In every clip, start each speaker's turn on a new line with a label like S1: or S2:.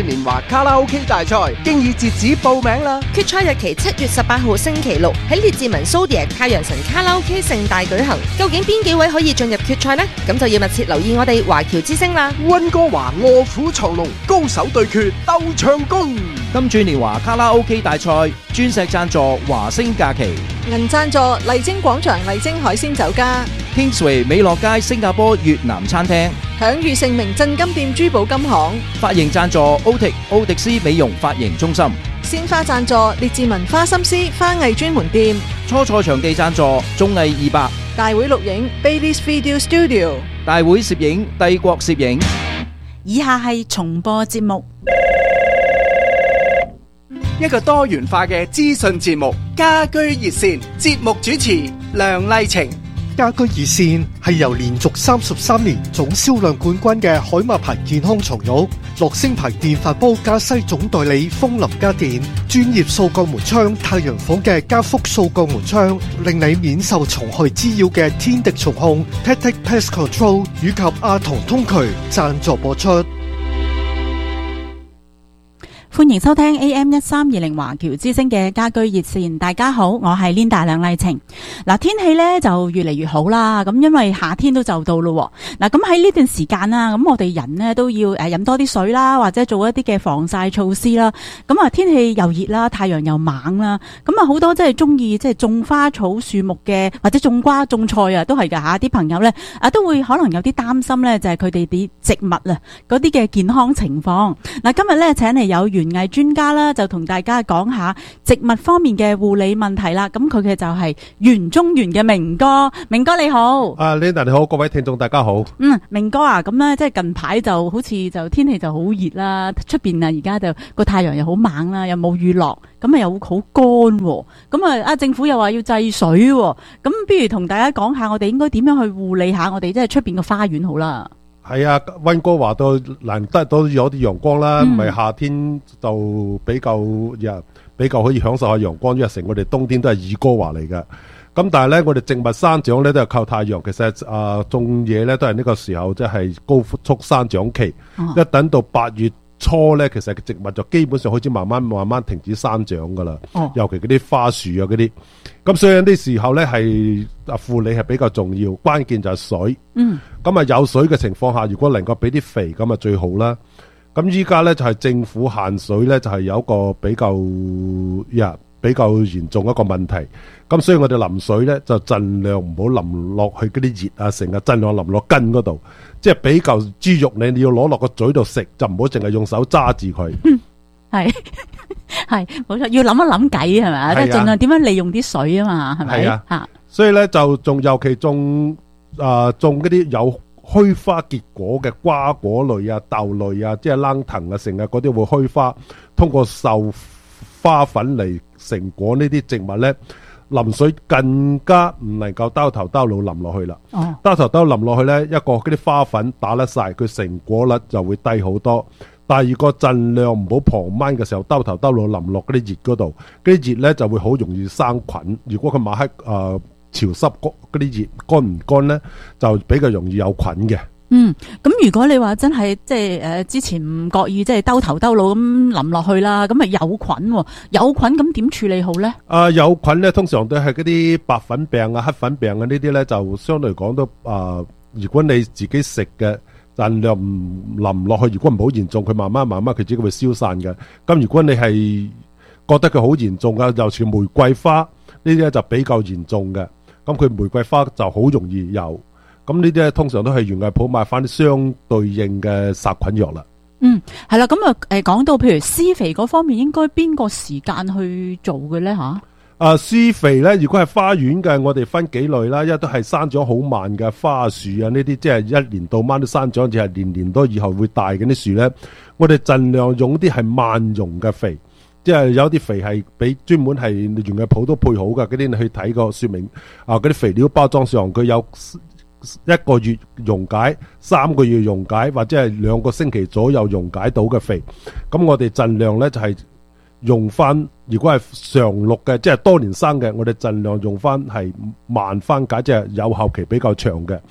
S1: 年華卡拉 OK 大賽經已截止報名啦！
S2: 決賽日期7月18號星期六喺列治文蘇迪亞太陽神卡拉 OK 盛大舉行。究竟邊幾位可以進入決賽呢？咁就要密切留意我哋華僑之聲啦！
S1: 溫哥華臥虎藏龍，高手對決鬥唱功。
S3: 金鑽年華卡拉 OK 大賽鑽石贊助華星假期，
S4: 銀贊助麗晶廣場麗晶海鮮酒家，
S3: Kingsway 美樂街新加坡越南餐廳，
S4: 享譽盛名鎮金店珠寶金行，
S3: 髮型贊助奧迪斯美容髮型中心，
S4: 鮮花贊助列治文花心思花藝專門店，
S3: 初賽場地贊助綜藝200，
S4: 大會錄影 Baileys Video Studio，
S3: 大會攝影帝國攝影。
S5: 以下係重播節目。
S1: 一個多元化嘅資訊節目，家居熱線，節目主持梁麗晴。
S6: 家居熱線係由連續33年總銷量冠軍嘅海馬牌健康床褥、樂聲牌電飯煲加西總代理楓林家電、專業掃鋼門窗太陽房嘅加福掃鋼門窗，令你免受蟲害滋擾嘅天敵蟲控 Tactic Pest Control 以及阿童通渠贊助播出。
S5: 歡迎收聽 AM1320 華僑之聲嘅家居熱線。大家好，我係 Linda 梁麗晴。嗱，天氣咧就越嚟越好啦，咁因為夏天都就到咯。嗱，咁喺呢段時間啦，咁我哋人呢都要飲多啲水啦，或者做一啲嘅防曬措施啦。咁啊，天氣又熱啦，太陽又猛啦，咁啊好多即係中意即係種花草樹木嘅，或者種瓜種菜啊，都係噶吓。啲朋友咧都會可能有啲擔心咧，就係佢哋啲植物啊嗰啲嘅健康情況。嗱，今日咧請嚟有園藝專家啦，就同大家講下植物方面嘅護理問題啦。咁佢嘅就係園中園嘅明哥，明哥你好。
S7: Linda 你好，各位聽眾大家好。
S5: 明哥啊，咁咧即係近排就好似就天氣就好熱啦，出邊啊而家就個太陽又好猛啦，又冇雨落，咁啊又好乾，咁啊政府又話要制水，咁不如同大家講下我哋應該點樣去護理下我哋即係出邊個花園好啦。
S7: 係啊，溫哥華都難得到有啲陽光啦，唔係夏天就比較可以享受下陽光，因為成我哋冬天都係二哥華嚟嘅。咁但係咧，我哋植物生長咧都係靠太陽。其實種嘢咧都係呢個時候即係高速生長期，一等到8月初咧，其實植物就基本上開始慢慢停止生長噶啦。尤其嗰啲花樹啊嗰啲，咁所以呢時候咧係護理係比較重要，關鍵就係水。咁啊有水嘅情況下，如果能夠俾啲肥咁啊最好啦。咁依家咧就係政府限水咧，就係有一個比較嚴重一個問題。咁所以我哋淋水咧就盡量唔好淋落去嗰啲葉啊，成日盡量淋落根嗰度，即係俾嚿豬肉你要攞落個嘴度食，就唔好淨係用手揸住佢。
S5: 係冇錯，要諗一諗計係咪？即係盡量點樣利用啲水啊嘛，係咪？係啊，
S7: 所以咧就尤其種嗰啲有虛花結果嘅瓜果類啊、豆類啊，即係冷藤啊，成日嗰啲會虛花，通過授花粉嚟成果呢啲植物咧，淋水更加唔能夠兜頭兜腦淋落去啦。兜頭兜淋落去咧，一個嗰啲花粉打甩晒，佢成果率就會低好多。第二個盡量唔好傍晚嘅時候兜頭兜腦淋落嗰啲葉嗰度，嗰啲葉咧就會好容易生菌。如果佢晚黑潮濕嗰啲葉乾唔乾咧，就比較容易有菌嘅。
S5: 咁如果你話真係即係之前唔覺意即係兜頭兜腦咁淋落去啦，咁咪有菌咁點處理好咧？
S7: 有菌咧通常都係嗰啲白粉病啊、黑粉病啊呢啲咧，就相對嚟講都如果你自己食嘅，盡量唔淋落去。如果唔好嚴重，佢慢慢佢自己會消散嘅。咁如果你係覺得佢好嚴重嘅，尤其玫瑰花呢啲咧就比較嚴重嘅。咁佢玫瑰花就好容易有。咁呢啲咧通常都係園藝鋪買翻啲相對應嘅殺菌藥啦。
S5: 係啦，咁講到譬如施肥嗰方面，應該邊個時間去做嘅咧吓？
S7: 施肥咧，如果係花園嘅，我哋分幾類啦。一都係生長好慢嘅花樹啊，呢啲即係一年到晚都生長，只係年年都以後會大嘅啲樹咧，我哋盡量用啲係慢溶嘅肥。即係有啲肥係俾專門係園藝鋪都配好嘅，嗰啲你去睇個說明嗰啲肥料包裝上佢有1個月溶解、3個月溶解，或者係2個星期左右溶解到嘅肥。咁我哋盡量咧就係用翻，如果係常綠嘅，即係多年生嘅，我哋盡量用翻係慢翻解，即係有效期比較長嘅。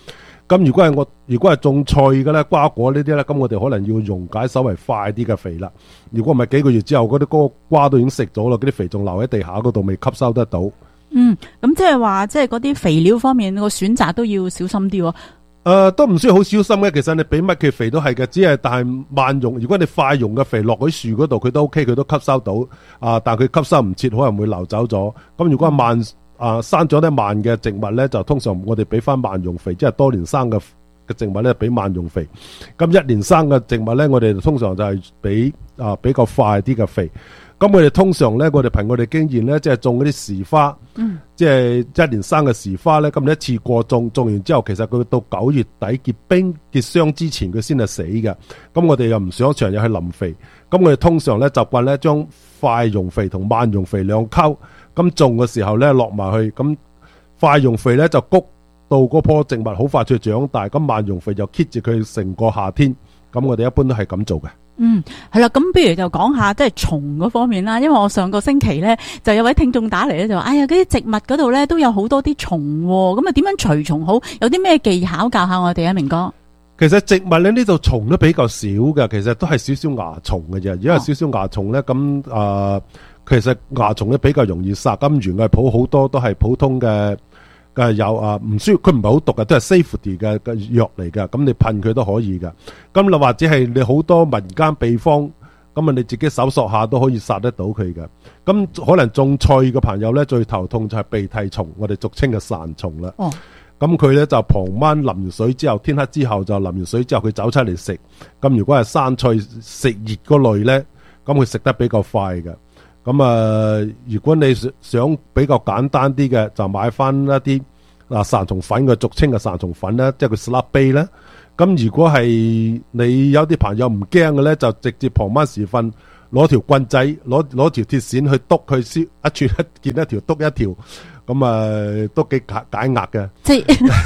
S7: 咁如果係種菜嘅咧，瓜果呢啲咧，咁我哋可能要溶解稍微快啲嘅肥啦。如果唔係幾個月之後，嗰個瓜都已經食咗啦，嗰啲肥仲留喺地下嗰度，未吸收得到。
S5: 咁即係話，即係嗰啲肥料方面個選擇都要小心啲。
S7: 都唔需要好小心嘅，其實你俾乜嘅肥都係嘅，只係但係慢溶。如果你快溶嘅肥落喺樹嗰度，佢都 OK，佢都吸收到。但佢吸收唔切，可能會流走咗。咁如果係生長得慢嘅植物咧，就通常我哋俾翻慢溶肥，即係多年生嘅植物咧，俾慢溶肥。咁一年生嘅植物咧，我哋通常就係俾比較快啲嘅肥。咁我哋通常咧，我哋憑我哋經驗咧，即係種嗰啲時花，即係一年生嘅時花咧，咁你一次過種完之後，其實佢到9月底結霜之前，佢先係死嘅。咁我哋又唔想長日去淋肥，咁我哋通常咧習慣咧將快溶肥同慢溶肥兩溝，咁種嘅時候咧落埋去，咁快溶肥咧就谷到嗰棵植物好快脆長大，咁慢溶肥就 keep 住佢成個夏天。咁我哋一般都係咁做嘅。
S5: 係啦，咁不如就講下即係蟲嗰方面啦。因為我上個星期咧就有位聽眾打嚟咧，就話：哎呀，嗰啲植物嗰度咧都有好多啲蟲，咁啊點樣除蟲好？有啲咩技巧教下我哋啊，明哥？
S7: 其實植物咧呢度蟲都比較少嘅，其實都係少少蚜蟲嘅啫。如果係少少蚜蟲咧，咁其實蚜蟲咧比較容易殺。咁園藝鋪好多都係普通嘅。有唔需要，佢唔係好毒嘅，都係 safety 嘅藥嚟嘅。咁你噴佢都可以嘅。咁或者係你好多民間秘方，咁你自己搜索下都可以殺得到佢嘅。咁可能種菜嘅朋友咧，最頭痛就係鼻涕蟲，我哋俗稱嘅潺蟲啦。咁佢咧就傍晚淋完水之後，天黑之後就淋完水之後，佢走出嚟食。咁如果係生菜食熱嗰類咧，咁佢食得比較快嘅。咁如果你想比較簡單啲嘅，就買翻一啲潺蟲粉嘅，俗稱嘅潺蟲粉咧，即係佢 slap bait 咧。咁如果係你有啲朋友唔驚嘅咧，就直接傍晚時分攞條棍仔，攞條鐵線去篤佢，燒一串一件一條篤一條，咁都幾解壓嘅。即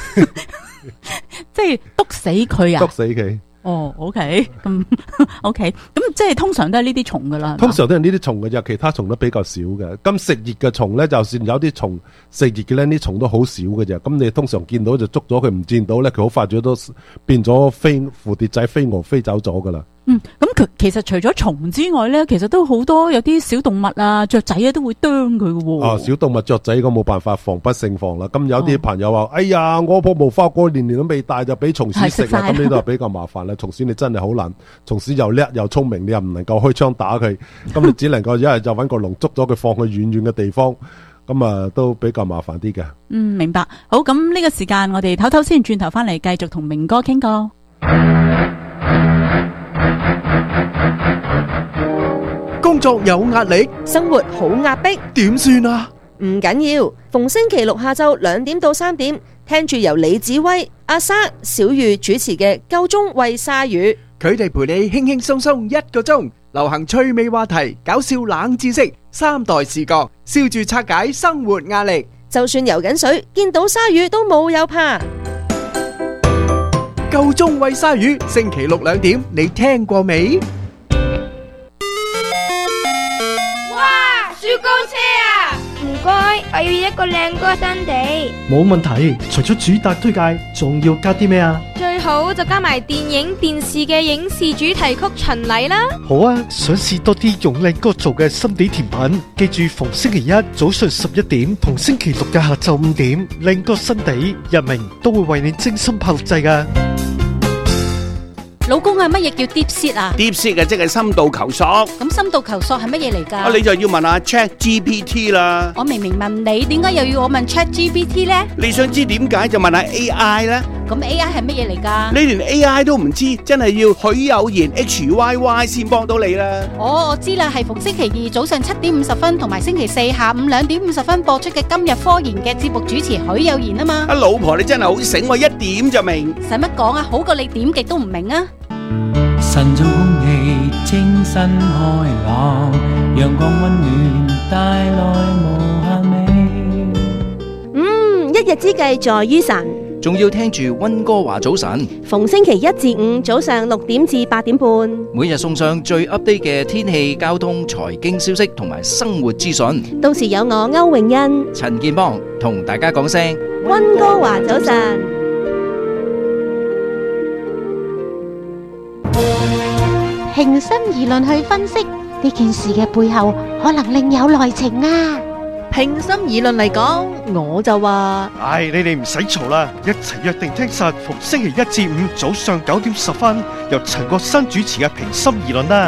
S7: 係篤死佢啊！篤死佢。
S5: OK， 咁 OK， 咁即係通常都係呢啲蟲噶啦。
S7: 通常都係呢啲蟲嘅啫，其他蟲都比較少嘅。咁食熱嘅蟲咧，就算有啲蟲食熱嘅咧，啲蟲都好少嘅啫。咁你通常見到就捉咗佢，唔見到咧，佢好快咗都變咗蝴蝶仔飛蛾飛走咗噶啦。
S5: 咁其實除咗蟲之外咧，其實都好多有啲小動物啊、雀仔啊都會啄佢嘅喎。
S7: 小動物雀仔咁冇辦法，防不勝防啦。咁有啲朋友話：哎呀，我棵無花果年年都未大就俾蟲鼠食啦。咁呢度係比較麻煩啦。蟲鼠你真係好難，蟲鼠又叻又聰明，你又唔能夠開槍打佢。咁你只能夠一係就揾個籠捉咗佢，放去遠遠嘅地方。咁都比較麻煩啲嘅。
S5: 明白。好，咁呢個時間我哋唞唞先，轉頭翻嚟繼續同明哥傾過。
S1: 工作有壓力，
S2: 生活好壓迫，
S1: 點算啊？
S2: 唔緊要，逢星期六下晝2點到3點，聽住由李子威、阿沙、小玉主持嘅《夠鐘喂鯊魚》，
S1: 佢哋陪你輕輕鬆鬆1個鐘，流行趣味話題、搞笑冷知識、3代視角，笑住拆解生活壓力。
S2: 就算游緊水，見到鯊魚都冇有怕。
S1: 夠鐘喂鯊魚，星期六2點，你聽過未？
S8: 雪糕車啊！唔該，我要一個靚歌新地。
S6: 冇問題，除咗主打推介，仲要加啲咩啊？
S8: 最好就加埋電影、電視嘅影視主題曲巡禮啦。
S6: 好啊，想試多啲用靚歌做嘅新地甜品，記住逢星期一早上11點同星期六嘅下晝5點，靚歌新地日明都會為你精心拍錄製㗎。
S9: 老公啊，乜嘢叫 deep seek 啊
S10: ？deep seek 啊，即係深度求索。
S9: 咁深度求索係乜嘢嚟㗎？
S10: 你就要問下 ChatGPT 啦。
S9: 我明明問你，點解又要我問 ChatGPT 咧？
S10: 你想知點解就問下 AI 啦。
S9: 咁 AI 係乜嘢嚟㗎？
S10: 你連 AI 都唔知，真係要許有言 HYY 先幫到你啦。
S9: 我知啦，係逢星期二早上7點50分同埋星期四下午2點50分播出嘅今日科研嘅節目主持許有言啊嘛。
S10: 老婆你真係好醒喎，一點就明。
S9: 使乜講啊？好過你點極都唔明啊！
S11: 晨早空氣清新開朗，陽光溫暖帶來無限美。
S2: 一日之計在於晨，
S3: 仲要聽住溫哥華早晨，
S2: 逢星期一至五早上6點至8點半，
S3: 每日送上最 update 嘅天氣、交通、財經消息同埋生活資訊。
S2: 到時有我歐永欣、
S3: 陳建邦同大家講聲
S2: 溫哥華早晨。
S12: 平心而論去分析呢件事嘅背後，可能另有內情啊！
S4: 平心而論嚟講，我就話，
S6: 唉，你哋唔使嘈啦，一齊約定聽實逢星期一至五早上9點10分，由陳國新主持嘅平心而論啦。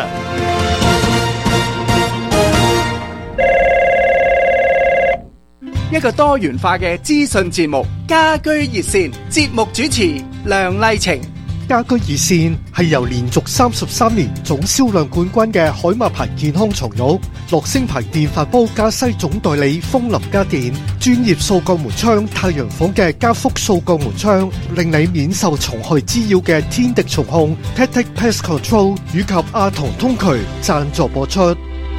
S1: 一個多元化嘅資訊節目，家居熱線節目主持梁麗晴。
S6: 家居熱線係由連續33年總銷量冠軍嘅海馬牌健康床褥、樂聲牌電飯煲加西總代理風林家電、專業掃鋼門窗太陽房嘅加福掃鋼門窗，令你免受蟲害滋擾嘅天敵蟲控 Tactic Pest Control 以及阿童通渠贊助播出。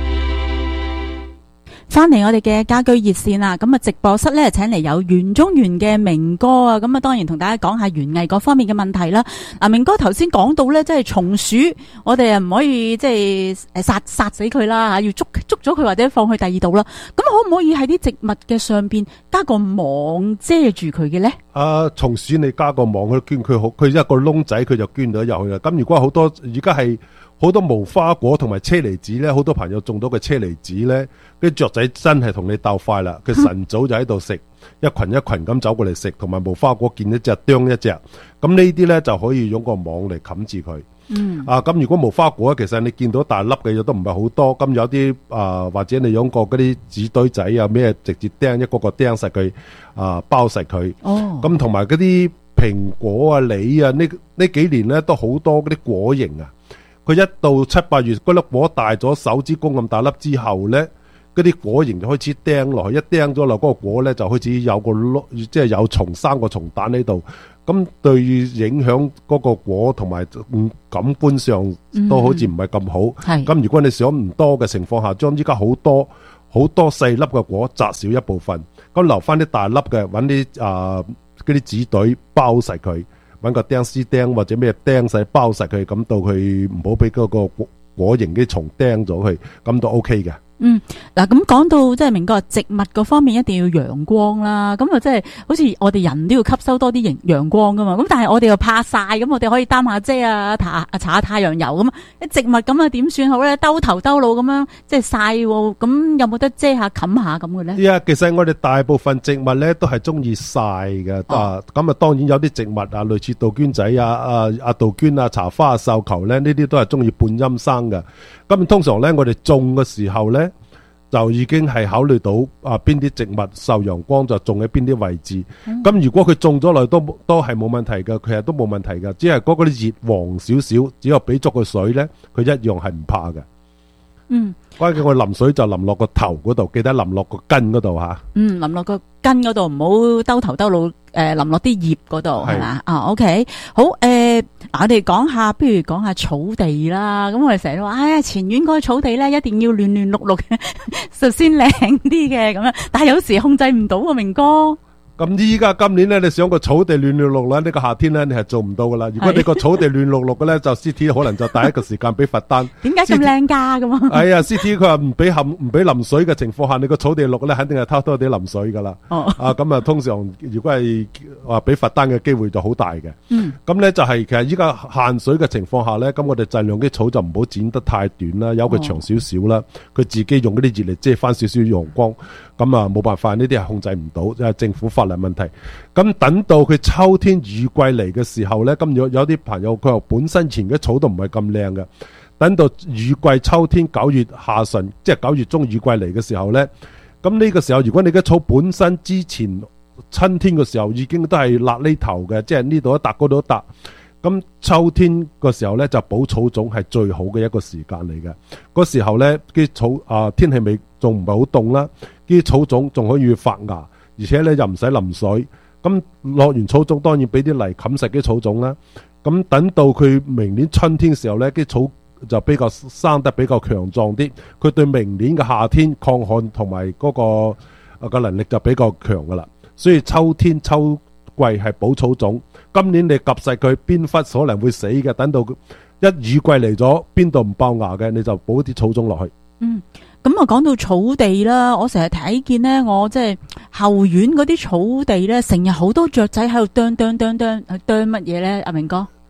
S5: 翻嚟我哋嘅家居熱線啦，咁啊直播室咧請嚟有袁中原嘅明哥啊，咁啊當然同大家講下園藝嗰方面嘅問題啦。嗱，明哥頭先講到咧，即係松鼠，我哋啊唔可以即係殺死佢啦吓，要捉咗佢或者放去第二度啦。咁可唔可以喺啲植物嘅上邊加個網遮住佢嘅咧？
S7: 松鼠你加個網佢捐佢好，佢一個窿仔佢就捐咗入去啦。咁如果好多而家係好多無花果同埋車厘子咧，好多朋友種到嘅車厘子咧，啲雀仔真係同你鬥快啦。佢晨早就喺度食，一群一群咁走過嚟食，同埋無花果見一隻啄一隻。咁呢啲咧就可以用個網嚟冚住佢。咁如果無花果，其實你見到大粒嘅嘢都唔係好多。咁有啲或者你用過嗰啲紙堆仔啊咩，直接釘一個個釘實佢包實佢。咁同埋嗰啲蘋果啊、梨啊，呢幾年咧都好多嗰啲果蠅啊。佢一到7、8月，嗰粒果大咗手指公咁大粒之後咧，嗰啲果蠅就開始釘落去，一釘咗落嗰個果咧，就開始有個即係有蟲生個蟲蛋喺度。咁對於影響嗰個果同埋感官上都好似唔係咁好。咁如果你想唔多嘅情況下，將依家好多細粒嘅果摘少一部分，咁留翻啲大粒嘅，揾啲嗰啲紙袋包實佢。揾個釘絲釘或者咩釘細包實佢，咁到佢唔好俾嗰個果蠅啲蟲釘咗佢，咁都 OK 嘅。
S5: 嗱咁講到即係明哥植物嗰方面一定要陽光啦，咁啊即係好似我哋人都要吸收多啲陽光噶嘛，咁但係我哋又怕曬，咁我哋可以擔下遮啊，搽下太陽油咁啊，啲植物咁啊點算好咧？兜頭兜腦咁樣即係曬，咁有冇得遮下冚下咁嘅咧？
S7: 其實我哋大部分植物咧都係中意曬嘅，咁啊當然有啲植物啊，類似杜鵑仔啊、杜鵑啊、茶花啊、繡球咧，呢啲都係中意半陰生嘅。咁通常咧，我哋種嘅時候咧，就已經係考慮到邊啲植物受陽光就種喺邊啲位置。咁如果佢種咗落都係冇問題嘅，其實都冇問題嘅，只係嗰啲葉黃少少，只要俾足個水咧，佢一樣係唔怕嘅。關鍵我淋水就淋落個頭嗰度，記得淋落個根嗰度吓。淋
S5: 落個根嗰度，唔好兜頭兜腦，淋落啲葉嗰度係嘛？OK， 好我哋講下，不如講下草地啦。咁我哋成日都話，前院嗰個草地咧，一定要嫩嫩綠綠嘅，就先靚啲嘅咁樣。但係有時控制唔到啊，明哥。
S7: 咁依家今年咧，你想個草地嫩嫩綠綠咧，呢個夏天咧，你係做唔到噶啦。如果你個草地嫩綠綠嘅咧，就 CT 可能就第一個時間俾罰單。
S5: 點解咁靚噶咁啊？
S7: 係啊，CT 佢話唔俾淋水嘅情況下，你個草地綠咧，肯定係偷偷地淋水噶啦。咁啊，通常如果係話俾罰單嘅機會就好大嘅。咁咧就係其實依家限水嘅情況下咧，咁我哋盡量啲草就唔好剪得太短啦，由佢長少少啦，佢自己用嗰啲熱嚟遮翻少少陽光。咁啊，冇辦法，呢啲係控制唔到，即係政府法例問題。咁等到佢秋天雨季嚟嘅時候咧，咁有啲朋友佢話本身前嘅草都唔係咁靚嘅，等到雨季秋天9月下旬，即係9月中雨季嚟嘅時候咧，咁呢個時候如果你嘅草本身之前春天嘅時候已經都係辣呢頭嘅，即係呢度一笪嗰度一笪。咁秋天個時候咧就補草種係最好嘅一個時間嚟嘅。嗰時候咧啲草天氣未仲唔係好凍啦，啲草種仲可以發芽，而且咧又唔使淋水。咁落完草種當然俾啲泥冚實啲草種啦。咁等到佢明年春天嘅時候咧，啲草就比較生得比較強壯啲，佢對明年嘅夏天抗旱同埋嗰個能力就比較強噶啦。所以秋天秋季係補草種。今年你及實佢邊忽可能會死嘅，等到一雨季嚟咗，邊度唔爆芽嘅，你就補啲草種落去。
S5: 咁啊，講到草地啦，我成日睇見咧，我即係後院嗰啲草地咧，成日好多雀仔喺度啄乜嘢咧？阿明哥，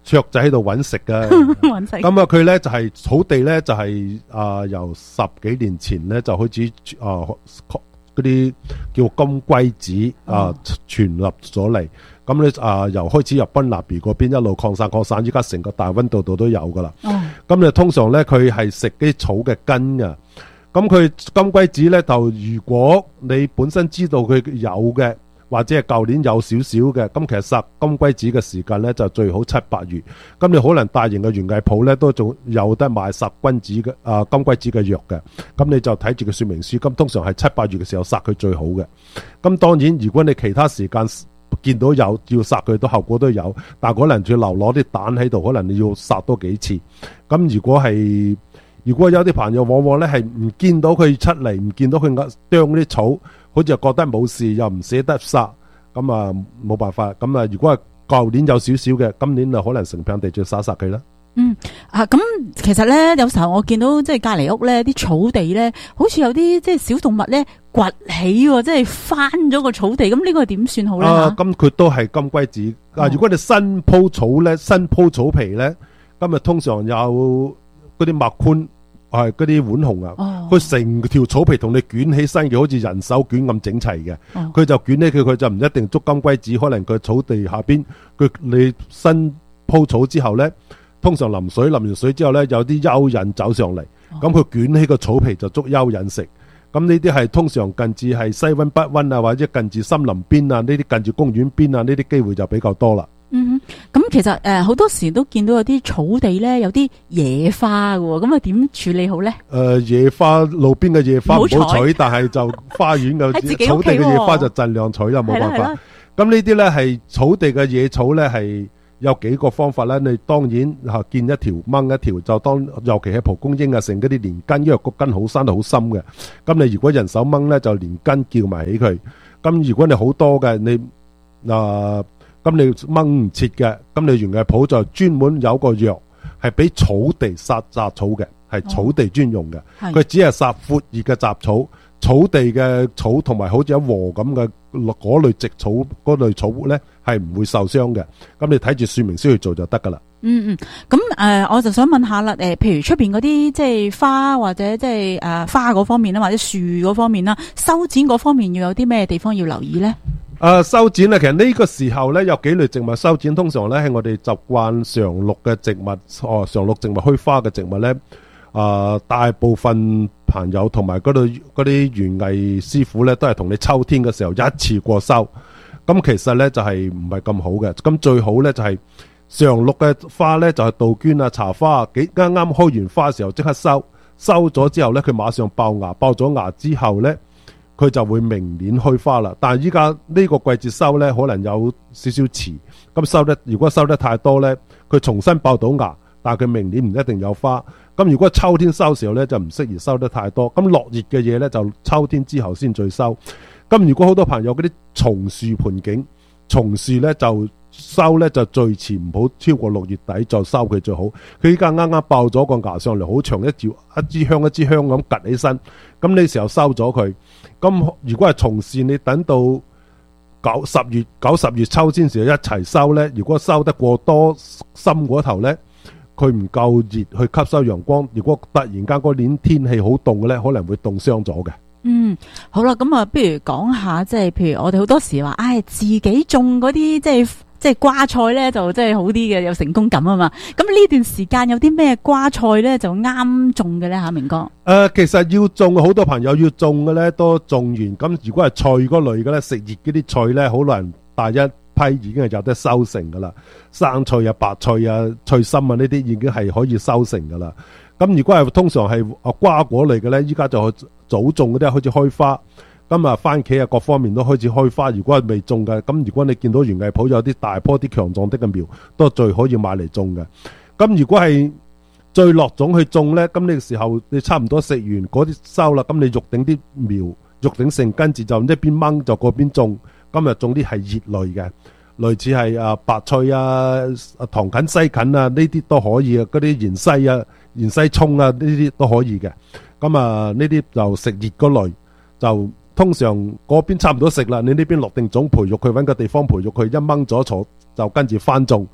S7: 雀仔喺度揾食嘅。
S5: 揾食。
S7: 咁啊，佢咧就係草地咧就係由10幾年前咧就開始嗰啲叫金龜子傳入咗嚟。咁咧由開始入賓納比嗰邊一路擴散，依家成個大溫度度都有噶啦。咁咧通常咧佢係食啲草嘅根嘅。咁佢金龜子咧就如果你本身知道佢有嘅，或者係舊年有少少嘅，咁其實殺金龜子嘅時間咧就最好7、8月。咁你可能大型嘅園藝鋪咧都仲有得賣殺金龜子嘅藥嘅。咁你就睇住個說明書，咁通常係7、8月嘅時候殺佢最好嘅。咁當然如果你其他時間見到有要殺佢，都後果都有，但可能要留攞啲蛋喺度，可能你要殺多幾次。咁如果有啲朋友往往咧係唔見到佢出嚟，唔見到佢啄啲草，好似覺得冇事，又唔捨得殺，咁啊冇辦法。咁啊，如果係舊年有少少嘅，今年就可能成片地就殺佢啦。
S5: 咁其實咧，有時候我見到即係隔離屋咧，啲草地咧，好似有啲即係小動物咧崛起，即係翻咗個草地，咁呢個點算好咧？
S7: 咁佢都係金龜子。如果你新鋪草咧，新鋪草皮咧，今日通常有嗰啲麥昆。係嗰啲浣熊啊，佢成條草皮同你捲起身嘅，好似人手捲咁整齊嘅。佢就捲起佢就唔一定捉金龜子，可能佢草地下邊，你新鋪草之後咧，通常淋完水之後咧，有啲蚯蚓走上嚟，咁佢捲起個草皮就捉蚯蚓食。咁呢啲係通常近住係西溫北溫啊，或者近住森林邊啊，呢啲近住公園邊啊，呢啲機會就比較多啦。
S5: 咁其實好多時都見到有啲草地咧有啲野花嘅，咁啊點處理好咧？
S7: 野花路邊嘅野花唔好取，但係就花園嘅草地嘅野花就盡量取啦，冇辦法。咁呢啲咧係草地嘅野草咧係有幾個方法咧。你當然見一條掹一條，就當尤其係蒲公英啊，成嗰啲連根，因為個根好生得好深嘅。咁你如果人手掹咧，就連根叫埋起佢。咁如果你好多嘅，你咁你掹唔切嘅，咁你園藝鋪就專門有個藥係俾草地殺雜草嘅，係草地專用嘅。佢只係殺闊葉嘅雜草，草地嘅草同埋好似一禾咁嘅嗰類植草嗰類草咧係唔會受傷嘅。咁你睇住說明書去做就得噶啦。
S5: 咁我就想問下啦，譬如出邊嗰啲即係花或者即係花嗰方面啦，或者樹嗰方面啦，修剪嗰方面要有啲咩地方要留意咧？
S7: 修剪咧，其實呢個時候咧有幾類植物修剪，通常咧係我哋習慣常綠嘅植物，常綠植物開花嘅植物咧，大部分朋友同埋嗰啲園藝師傅咧都係同你秋天嘅時候一次過收，咁其實咧就係唔係咁好嘅。咁最好咧就係常綠嘅花咧就係杜鵑啊、茶花啊，啱啱開完花嘅時候即刻收咗之後咧，佢馬上爆芽，爆咗芽之後咧，佢就會明年開花啦。但係依家呢個季節收咧，可能有少少遲。咁如果收得太多咧，佢重新爆到芽，但係佢明年唔一定有花。咁如果秋天收時候咧，就唔適宜收得太多。咁落葉嘅嘢咧，就秋天之後先再收。咁如果好多朋友嗰啲松樹盆景，松樹咧就收咧就最遲唔好超過6月底再收佢最好。佢依家啱啱爆咗個芽上嚟，好長一支香咁趌起身。咁呢時候收咗佢。咁如果係松樹，你等到9、10月秋天時候一齊收咧，如果收得過多深嗰頭咧，佢唔夠熱去吸收陽光。如果突然間嗰年天氣好凍嘅咧，可能會凍傷咗嘅。
S5: 好啦，咁啊，不如講下即係譬如我哋好多時話，自己種嗰啲即係瓜菜咧，就即係好啲嘅，有成功感啊嘛。咁呢段時間有啲咩瓜菜咧就啱種嘅咧吓，明哥？
S7: 其實要種好多朋友要種嘅咧都種完。咁如果係菜嗰類嘅咧，食熱嗰啲菜咧，好難大一批已經係有得收成噶啦。生菜啊、白菜啊、菜心啊呢啲已經係可以收成噶啦。咁如果係通常係瓜果類嘅咧，依家就早種嗰啲開始開花。咁啊，番茄啊，各方面都開始開花。如果係未種嘅，咁如果你見到園藝鋪有啲大棵啲強壯啲嘅苗，都最可以買嚟種嘅。咁如果係最落種去種咧，咁呢個時候你差唔多食完嗰啲收啦，咁你育定啲苗，育定成跟住就一邊掹就嗰邊種。今日種啲係葉類嘅，類似係白菜啊、糖芹、西芹啊呢啲都可以啊，嗰啲芫茜啊、芫茜葱啊呢啲都可以嘅。咁啊呢啲就食熱嗰類就。通常嗰邊差唔多食啦，你呢邊落定種培育佢，揾個地方培育佢，一掹咗就跟住翻種。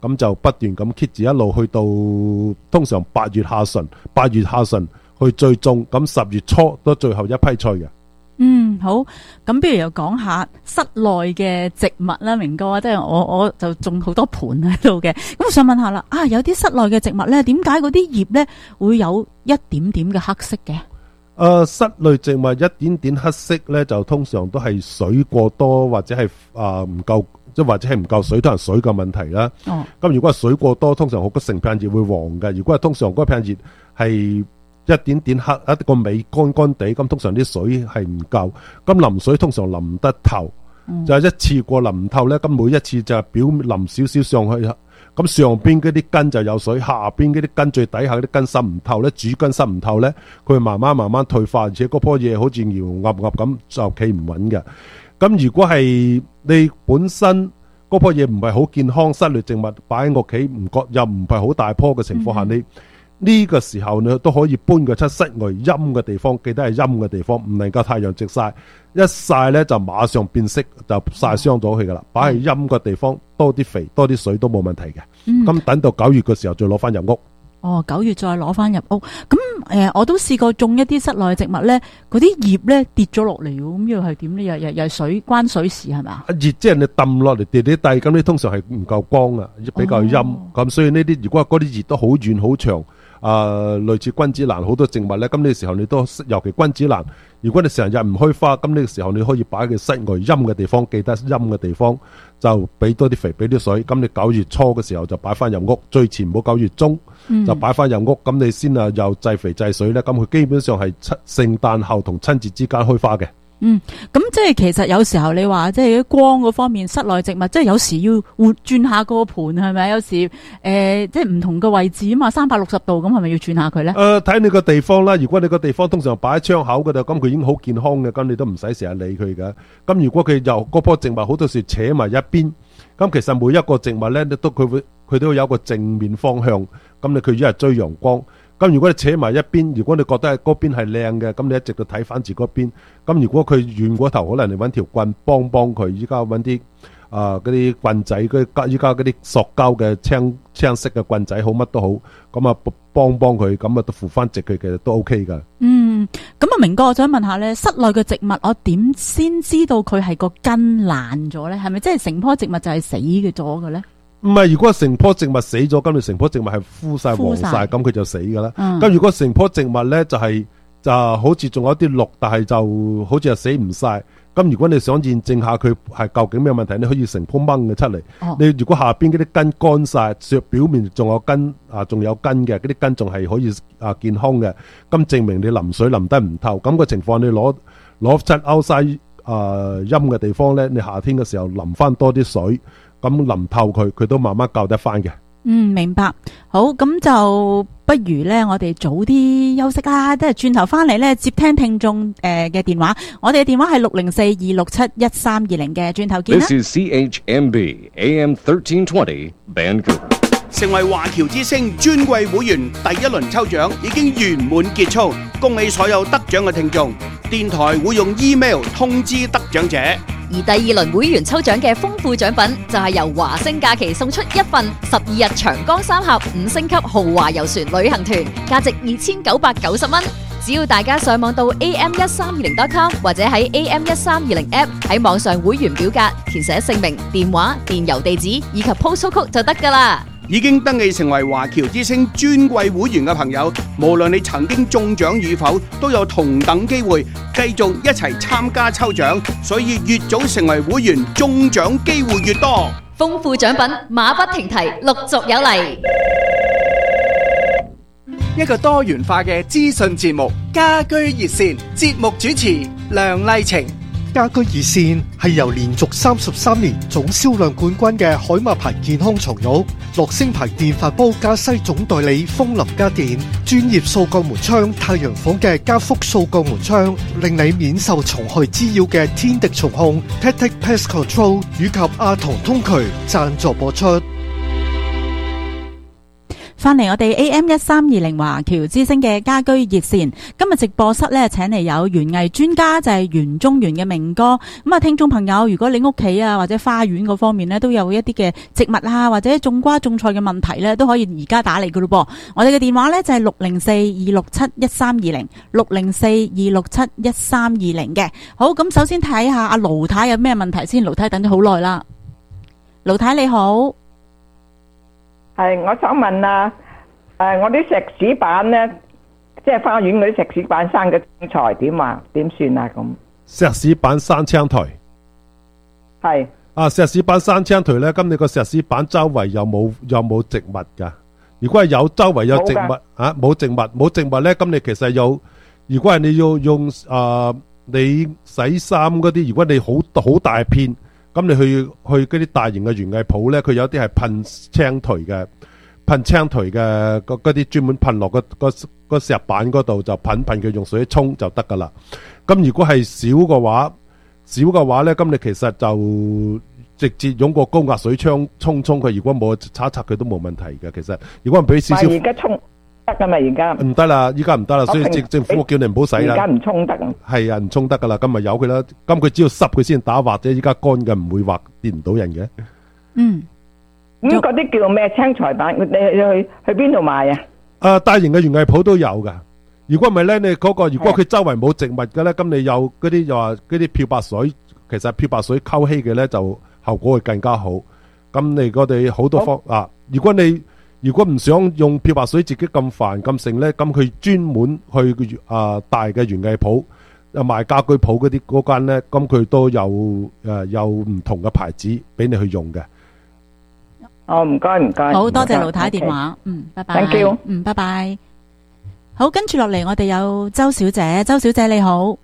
S7: 咁就不斷咁 keep 住一路去到通常8月下旬去追蹤，咁10月初都最後一批菜嘅。
S5: 好，咁不如又講下室內嘅植物啦，明哥，即係我就種好多盆喺度嘅，咁我想問下啦，有啲室內嘅植物咧，點解嗰啲葉咧會有一點點嘅黑色嘅？
S7: 室內植物一點點黑色咧，就通常都係水過多或者係唔夠，即係或者係唔夠水，都係水嘅問題啦。咁如果係水過多，通常好多成片葉會黃嘅。如果係通常嗰片葉係一點點黑，一個尾乾乾地，咁通常啲水係唔夠，咁淋水通常淋唔得透，就係一次過淋唔透咧，咁每一次就係表面淋少少上去，咁上邊嗰啲根就有水，下邊嗰啲根最底下嗰啲根滲唔透咧，主根滲唔透咧，佢會慢慢退化，而且嗰棵嘢好似搖鴨鴨咁就企唔穩嘅。咁如果係你本身嗰棵嘢唔係好健康，室內植物擺喺屋企唔覺又唔係好大棵嘅情況下，你呢個時候你都可以搬佢出室外陰嘅地方，記得係陰嘅地方，唔能夠太陽直曬，一曬咧就馬上變色，就曬傷咗佢噶啦。擺喺陰嘅地方，多啲肥多啲水都冇問題嘅。咁等到9月嘅時候再攞翻入屋。
S5: 9月再攞翻入屋。咁我都試過種一啲室內植物咧，嗰啲葉咧跌咗落嚟，咁又係點咧？又係水關水事係咪？
S7: 熱即係你抌落嚟跌啲地，咁你通常係唔夠光啊，比較陰。咁所以呢啲如果嗰啲葉都好遠好長。類似君子蘭好多植物咧，咁呢個時候你都尤其君子蘭，如果你成日唔開花，咁呢個時候你可以擺喺室外陰嘅地方，記得陰嘅地方就俾多啲肥，俾啲水。咁你9月初嘅時候就擺翻入屋，最遲唔好9月中就擺翻入屋，咁你先又制肥制水咧，咁佢基本上係聖誕後同春節之間開花嘅。
S5: 咁即係其實有時候你話即係光嗰方面，室內植物即係有時要轉下個盤係咪？有時即係唔同嘅位置啊嘛，360度咁係咪要轉下佢咧？
S7: 睇你個地方啦。如果你個地方通常擺喺窗口嗰度，咁佢已經好健康嘅，咁你都唔使成日理佢嘅。咁如果佢由嗰棵植物好多時扯埋一邊，咁其實每一個植物咧佢都有一個正面方向，咁你佢一係追陽光。咁如果你扯埋一邊，如果你覺得嗰邊係靚嘅，咁你一直都睇翻住嗰邊。咁如果佢遠嗰頭，可能你揾條棍幫佢。依家揾啲嗰啲棍仔，依家嗰啲塑膠嘅青色嘅棍仔好，乜都好。咁啊幫佢，咁啊都扶翻直佢，其實都 OK 噶。
S5: 咁啊明哥，我想問下咧，室內嘅植物我點先知道佢係個根爛咗咧？係咪即係成棵植物就係死嘅咗嘅咧？
S7: 唔係，如果成棵植物死咗，咁你成棵植物係枯晒黃晒，咁佢就死噶啦。咁如果成棵植物咧就好似仲有啲綠，但係就好似係死唔晒。咁如果你想驗證下佢係究竟咩問題，你可以成棵掹嘅出嚟。你如果下邊嗰啲根乾晒，削表面仲有根仲有根嘅，嗰啲根仲係可以健康嘅，咁證明你淋水淋得唔透。咁個情況你攞出outside陰嘅地方咧，你夏天嘅時候淋翻多啲水。咁淋透佢都慢慢救得翻嘅。
S5: 明白。好，咁就不如咧，我哋早啲休息啦，即係轉頭翻嚟咧接聽聽眾嘅電話。我哋嘅電話係604-267-1320嘅，轉頭見啦。
S13: This is CHMB AM 1320 Vancouver。
S10: 成為華僑之星尊貴會員第一輪抽獎已經圓滿結束，恭喜所有得獎嘅聽眾。電台會用 email 通知得獎者。
S14: 而第2輪會員抽獎嘅豐富獎品就係由華星假期送出一份12日長江三峽5星級豪華遊船旅行團，價值2990蚊。只要大家上網到 am1320.com 或者喺 am1320 app 喺網上會員表格填寫姓名、電話、電郵地址以及 postal code 就得㗎啦。
S10: 已經登記成為華僑之星尊貴會員嘅朋友，無論你曾經中獎與否，都有同等機會繼續一齊參加抽獎。所以越早成為會員，中獎機會越多。
S14: 豐富獎品馬不停蹄，陸續有嚟。
S1: 一個多元化嘅資訊節目，家居熱線，節目主持梁麗晴。
S6: 家居熱線係由連續33年總銷量冠軍嘅海馬牌健康床褥、樂聲牌電飯煲加西總代理風林家電、專業掃鋼門窗太陽房嘅加福掃鋼門窗，令你免受蟲害滋擾嘅天敵蟲控 Tactic Pest Control 以及阿童通渠贊助播出。
S5: 翻嚟我哋 AM1320華僑之聲嘅家居熱線，今日直播室咧請嚟有園藝專家，就係園中園嘅明哥。咁啊，聽眾朋友，如果你屋企啊或者花園嗰方面咧都有一啲嘅植物啊或者種瓜種菜嘅問題咧，都可以而家打嚟噶咯噃。我哋嘅電話咧就係604-267-1320，604-267-1320嘅。好，咁首先睇下阿盧太有咩問題先。盧太等咗好耐啦，盧太你好。
S15: 係，我想問啊，我啲石屎板咧，即係花園嗰啲石屎板生嘅青菜點啊？點算啊？咁
S7: 石屎板生青苔
S15: 係
S7: 啊，石屎板生青苔咧，咁你個石屎板周圍有冇植物噶？如果係有周圍有植物啊，冇植物咧，咁你其實有，如果係你要用你洗衫嗰啲，如果你好大片。咁你去嗰啲大型嘅園藝鋪咧，佢有啲係噴青苔嘅嗰啲專門噴落個石板嗰度，就噴佢用水沖就得噶啦。咁如果係少嘅話咧，咁你其實就直接用個高壓水槍沖佢，如果冇擦佢都冇問題嘅。其實如果唔俾少少，
S15: 而家沖得噶嘛？而家
S7: 唔得啦，依家唔得啦，所以政府叫你唔好洗啦。
S15: 而家唔沖得，
S7: 係啊，唔沖得噶啦，咁咪由佢啦。咁佢只要濕佢先打，或者依家乾嘅唔會滑跌唔到人嘅。
S5: 嗯，
S15: 咁嗰啲叫咩青菜板？你去邊度買啊？
S7: 大型嘅園藝鋪都有噶。如果唔係咧，你嗰個如果佢周圍冇植物嘅咧，咁你有嗰啲又話嗰啲漂白水，其實漂白水溝稀嘅咧，就效果會更加好。咁你我哋好多方啊，如果唔想用漂白水自己咁煩咁剩咧，咁佢專門去大嘅園藝鋪賣家居鋪嗰間咧，咁佢都有唔同嘅牌子俾你去用嘅。
S15: 哦，唔該。
S5: 好多謝盧太電話，拜拜。
S15: Thank you，
S5: 拜拜。好，跟住落嚟我哋有周小姐，周小姐你好。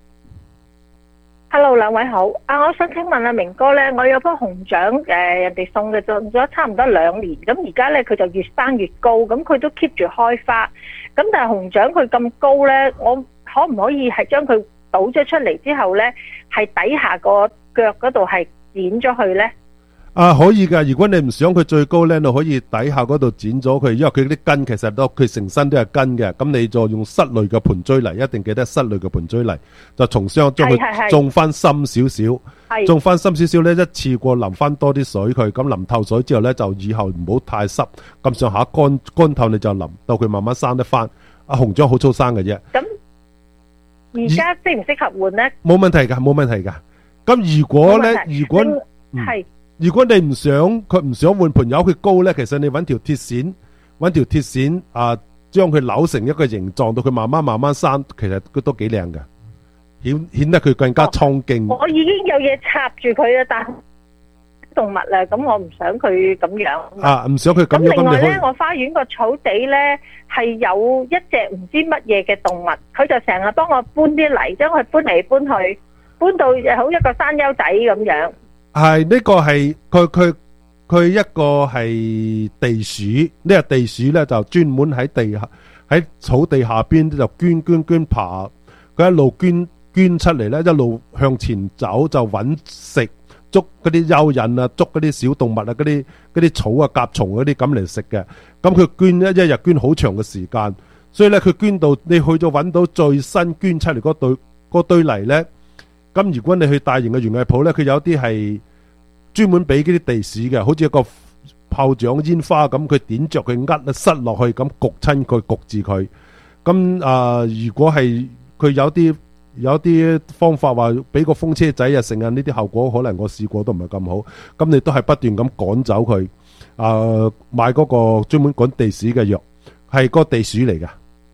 S16: Hello， 兩位好。我想請問阿明哥咧，我有棵紅掌人哋送嘅，種咗差唔多2年，咁而家咧佢就越生越高，咁佢都 keep 住開花。咁但係紅掌佢咁高咧，我可唔可以係將佢倒咗出嚟之後咧，係底下個腳嗰度係剪咗佢咧？
S7: 可以噶，如果你唔想佢最高咧，你可以底下嗰度剪咗佢，因為佢啲根其實佢成身都係根嘅。咁你就用室內嘅盆栽泥，一定記得室內嘅盆栽泥，就從上將佢種翻深少少，種翻深少少咧，一次過淋翻多啲水佢，咁淋透水之後咧，就以後唔好太濕，咁上下乾透你就淋，到佢慢慢生得翻。紅掌好粗生嘅啫。
S16: 咁而家適唔適合換咧？
S7: 冇問題噶。咁如果咧，如果你唔想換盆，由佢高咧，其實你揾條鐵線將佢扭成一個形狀，到佢慢慢生，其實佢都幾靚嘅，顯得佢更加蒼勁。
S16: 我已經有嘢插住佢啦，但係動物啦，咁我唔想佢咁樣。
S7: 唔想佢咁樣。
S16: 咁另外咧，我花園個草地咧係有一隻唔知乜嘢嘅動物，佢就成日幫我搬啲泥，將佢搬嚟搬去，搬到好一個山丘仔咁樣。
S7: 係呢個係佢一個係地鼠，呢個地鼠咧就專門喺草地下邊就捐爬，佢一路捐出嚟咧，一路向前走就揾食，捉嗰啲蚯蚓啊，捉嗰啲小動物啊，嗰啲草啊、甲蟲嗰啲咁嚟食嘅。咁佢捐一日捐好長嘅時間，所以咧佢捐到你去咗揾到最新捐出嚟嗰堆泥咧。咁如果你去大型嘅園藝鋪咧，佢有啲係專門俾嗰啲地鼠嘅，好似一個炮仗煙花咁，佢點着佢塞落去，咁焗親佢，焗住佢。咁如果係佢有啲方法話俾個風車仔啊，成日呢啲效果可能我試過都唔係咁好。咁你都係不斷咁趕走佢，買嗰個專門趕地鼠嘅藥，係個地鼠嚟㗎。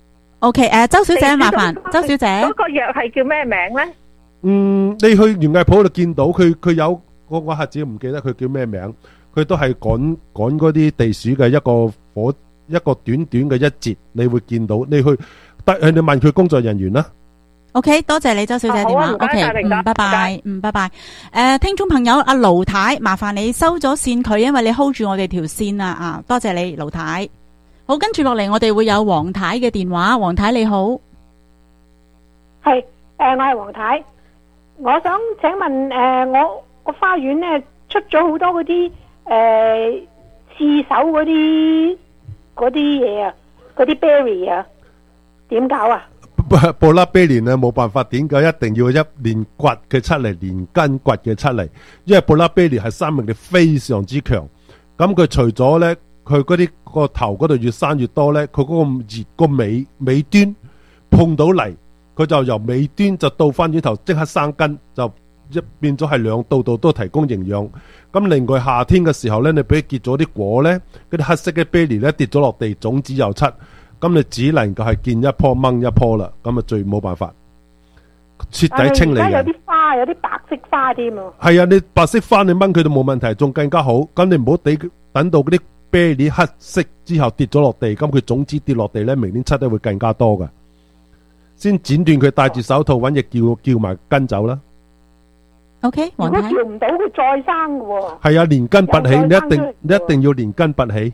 S5: OK， 周小姐麻煩，周小姐
S16: 嗰個藥係叫咩名咧？
S7: 你去園藝鋪度見到佢有我下子唔記得佢叫咩名，佢都係趕嗰啲地鼠嘅一個短短嘅一節，你會見到。你問佢工作人員啦。
S5: OK， 多謝你周小姐電話。OK， 拜拜，拜拜。聽眾朋友阿盧太，麻煩你收咗線佢，因為你 hold 住我哋條線啊。多謝你盧太。好，跟住落嚟我哋會有黃太嘅電話。黃太你好，
S17: 係我係黃太。我想請問我個花園咧出咗好多嗰啲刺手嗰啲嗰啲嘢啊，嗰啲 berry 啊，點搞啊？
S7: 布拉啤蓮咧冇辦法點解，一定要一連掘嘅出嚟，連根掘嘅出嚟，因為布拉啤蓮係生命力非常之強。咁佢除咗咧，佢嗰啲個頭嗰度越生越多咧，佢嗰個葉個尾端碰到泥，佢就由尾端就倒翻轉頭即刻生根，就變咗係兩度都提供營養。咁另外夏天嘅時候咧，你俾佢結咗啲果咧，嗰啲黑色嘅啤梨咧跌咗落地，種子又出。咁你只能夠係見一棵掹一棵啦，咁啊最冇辦法徹底清理嘅。
S17: 而家有啲花，有啲白色花添喎。
S7: 係啊，你白色花你掹佢都冇問題，仲更加好。咁你唔好等到嗰啲啤梨黑色之後跌咗落地，咁佢種子跌落地咧，明年出得會更加多㗎。先剪斷佢，戴住手套揾嘢叫埋根走啦。
S5: OK，
S17: 如果叫唔到佢再生嘅喎。
S7: 係啊，連根拔起，你一定要連根拔起。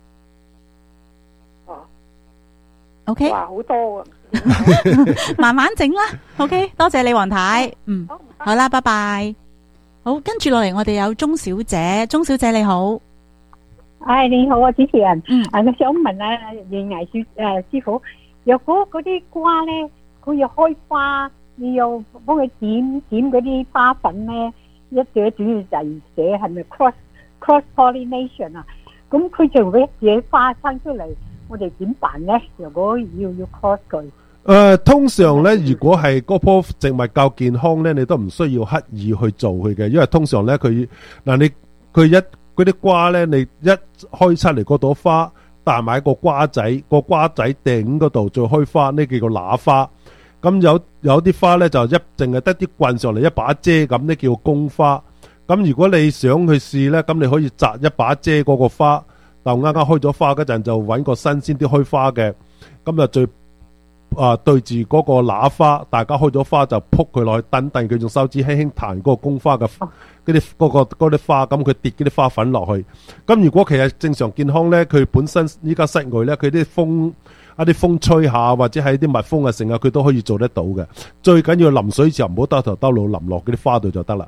S5: OK，
S17: 哇，好多啊！
S5: 慢慢整啦。OK， 多謝你黃太。好啦，拜拜。好，跟住落嚟，我哋有鐘小姐。鐘小姐你好。
S18: 你好啊，主持人。我想問啊，袁藝師傅，若果嗰啲瓜咧，佢要開花，你要幫佢點嗰啲花粉咧，一隻主要就係寫係咪 cross pollination 啊？咁佢就會一隻花生出嚟。我哋點辦咧？如果要 cross 佢，
S7: 通常咧，如果係嗰棵植物夠健康咧，你都唔需要刻意去做佢嘅，因為通常咧佢嗰啲瓜咧，你一開出嚟嗰朵花，帶埋個瓜仔頂嗰度再開花，呢叫做乸花。咁有啲花咧就淨係得啲棍上嚟一把遮咁，呢叫公花。咁如果你想去試咧，咁你可以摘一把遮嗰個花。就啱啱開咗花嗰陣，就揾個新鮮啲開花嘅，咁就最對住嗰個乸花，大家開咗花就撲佢落去，等佢用手指輕輕彈嗰個公花嘅嗰啲花，咁佢跌嗰啲花粉落去。咁如果其實正常健康咧，佢本身依家室外咧，佢啲風吹下或者係啲蜜蜂啊成日佢都可以做得到嘅。最緊要淋水時候唔好兜頭兜腦淋落嗰啲花度就得啦。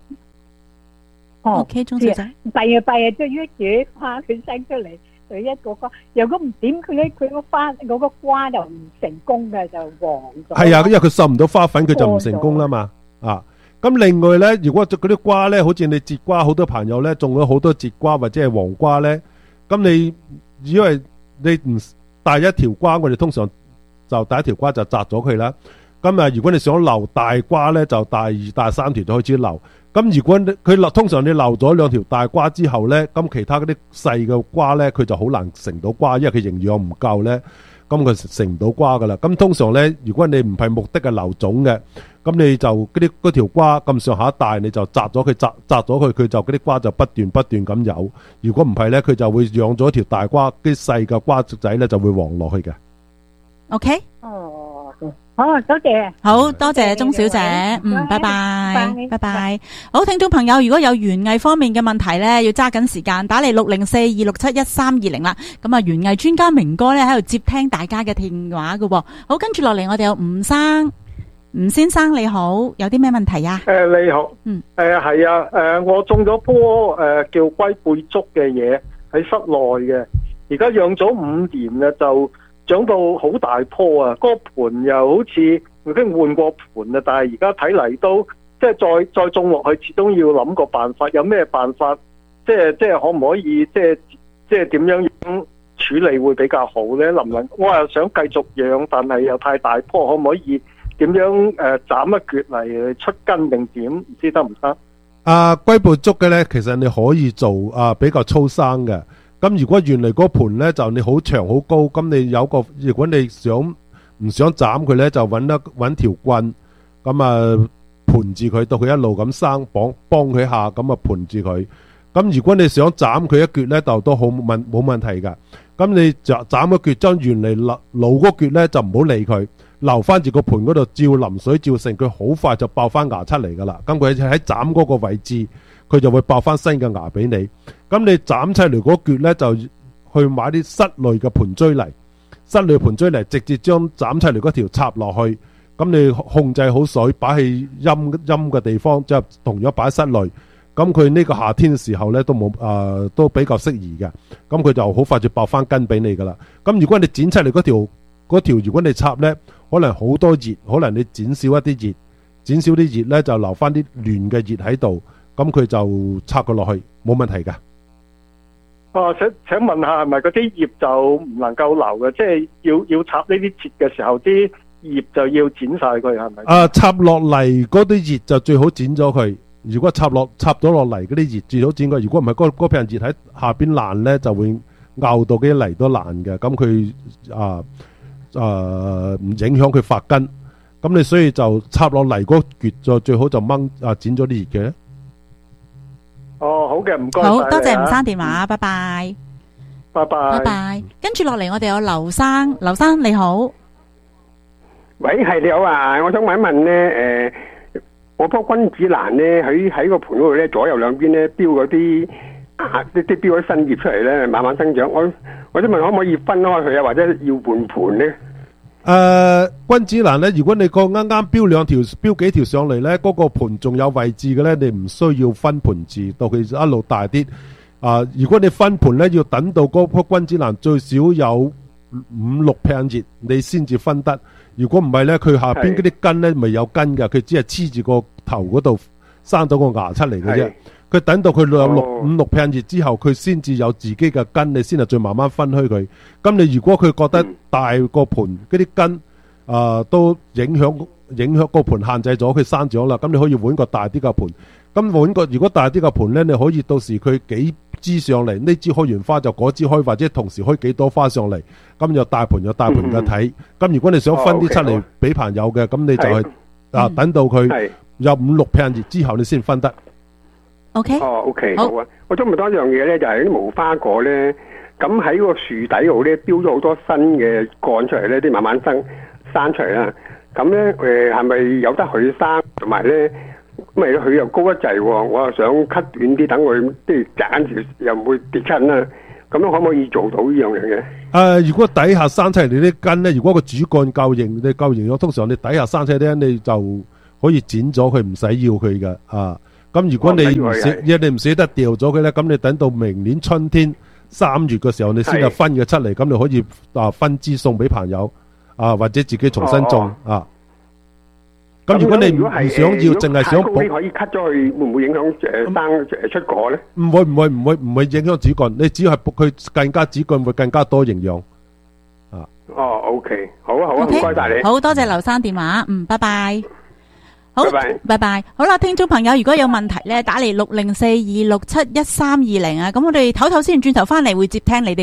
S5: OK， 鐘小姐，
S18: 第二就一朵花佢生出嚟，就一個花。如果唔點佢咧，佢個花嗰個瓜就唔成功嘅，就黃咗。係啊，因
S7: 為佢受唔到花粉，佢就唔成功啦嘛。咁另外咧，如果嗰啲瓜咧，好似你節瓜，好多朋友咧種咗好多節瓜或者係黃瓜咧，咁你因為你唔帶一條瓜，我哋通常就帶一條瓜就摘咗佢啦。咁如果你想留大瓜咧，就帶2、帶3條就開始留。咁如果佢通常你留咗2條大瓜之後咧，咁其他嗰啲細嘅瓜咧，佢就好難成到瓜，因為佢營養唔夠咧，咁佢成唔到瓜噶啦。咁通常咧，如果你唔係目的係留種嘅，咁你就嗰條瓜咁上下大，你就摘咗佢，摘咗佢，佢就嗰啲瓜就不斷咁有。如果唔係咧，佢就會養咗條大瓜，啲細嘅瓜仔咧就會黃落去嘅。
S5: OK。
S18: 好，多謝，
S5: 好多謝鐘小姐，拜拜，拜拜。好，聽眾朋友，如果有園藝方面嘅問題咧，要揸緊時間打嚟604-267-1320啦。咁啊，園藝專家明哥咧喺度接聽大家嘅電話㗎。好，跟住落嚟，我哋有吳先生，你好，有啲咩問題啊？
S19: 你好，係啊，我種咗棵叫龜背竹嘅嘢喺室內嘅，而家養咗5年啦，就長到好大棵啊！嗰個盤又好似已經換過盤啦，但係而家睇嚟都即係再種落去，始終要諗個辦法。有咩辦法？即係可唔可以即係點樣處理會比較好咧？能唔能？我又想繼續養，但係又太大棵，可唔可以點樣斬一橛嚟出根定點？唔知得唔得？
S7: 龜背竹嘅咧，其實你可以做比較粗生嘅。咁如果原嚟嗰盤咧就你好長好高，咁你有個如果你唔想斬佢咧，就揾條棍咁盤住佢，到佢一路咁生，幫佢下咁盤住佢。咁如果你想斬佢一橛咧，就都好冇問題噶。咁你就斬一橛，將原嚟老嗰橛咧就唔好理佢，留翻住個盤嗰度照淋水照成，佢好快就爆翻芽出嚟噶啦。咁佢喺斬嗰個位置，佢就會爆翻新嘅芽俾你。咁你斬出嚟嗰橛咧，就去買啲室內嘅盤錐泥，直接將斬出嚟嗰條插落去。咁你控制好水，擺喺陰嘅地方，即係同樣擺喺室內。 咁佢呢個夏天嘅時候咧都比較適宜嘅，咁佢就好快就爆翻根俾你噶啦。咁如果你剪出嚟嗰條如果你插咧，可能好多葉，可能你剪少一啲葉，剪少啲葉咧就留翻啲嫩嘅葉喺度，咁佢就插佢落去冇問題噶。
S19: 請問下係咪嗰啲葉就唔能夠留嘅？即係要插呢啲節嘅時候，啲葉就要剪晒佢，係咪？
S7: 插落嚟嗰啲葉就最好剪咗佢。如果插咗落嚟嗰啲葉最好剪佢。如果唔係嗰片葉喺下邊爛咧，就會拗到啲泥都爛嘅。咁佢唔影響佢發根。咁你所以就插落嚟嗰橛就最好就剪咗啲葉嘅。
S19: 好嘅，唔該。
S5: 好多謝吳生電話，拜拜。
S19: 拜拜。
S5: 拜拜。跟住落嚟，我哋有劉生，劉生你好。
S20: 喂，係你好啊！我想問一問咧，我棵君子蘭咧喺個盤嗰度咧，左右兩邊咧標嗰啲標嗰啲新葉出嚟咧，慢慢生長。我想問可唔可以分開佢啊，或者要換盤咧？
S7: 君子蘭咧，如果你個啱啱標幾條上嚟咧，嗰個盤仲有位置嘅咧，你唔需要分盤字，到佢一路大啲。如果你分盤咧，要等到嗰棵君子蘭最少有5-6片葉，你先至分得。如果唔係咧，佢下邊嗰啲根咧未有根嘅，佢只係黐住個頭嗰度生咗個芽出嚟嘅啫。佢等到佢有5-6片葉之後，佢先至有自己嘅根，你先係再慢慢分開佢。咁你如果佢覺得大個盤嗰啲根都影響個盤，限制咗佢生長啦，咁你可以換個大啲嘅盤。咁換個如果大啲嘅盤咧，你可以到時佢幾支上嚟，呢支開完花就嗰支開，或者同時開幾多花上嚟，咁有大盤嘅睇。咁如果你想分啲出嚟俾朋友嘅，咁你就係等到佢有5-6片葉之後，你先分得。
S5: OK。
S20: OK，好啊。我想問多一樣嘢咧，就係啲無花果咧，咁喺個樹底度咧，標咗好多新嘅幹出嚟咧，啲慢慢生出嚟啦。咁咧係咪有得佢生？同埋咧，因為佢又高一滯，我又想 cut 短啲，等佢即係斬住又唔會跌親啦。咁樣可唔可以做到呢樣嘢嘅？
S7: 如果底下生出嚟你啲根咧，如果個主幹夠型，你夠營養，通常你底下生出嚟咧，你就可以剪咗佢，唔使要佢嘅。咁如果你唔捨得掉咗佢咧，咁你等到明年春天3月嘅時候，你先係分嘅出嚟，咁你可以分支送俾朋友或者自己重新種咁如果你唔想要，淨係想
S20: 補，可以 cut 咗佢，會唔會影響生出果咧？
S7: 唔會影響主幹，你只要係補佢更加主幹會更加多營養。
S20: OK， 好啊，唔該晒你。
S5: 好多謝劉生電話，拜拜。好，拜拜。好啦，聽眾朋友，如果有問題咧，打嚟6042671320啊，咁我哋唞唞先，轉頭翻嚟會接聽你哋。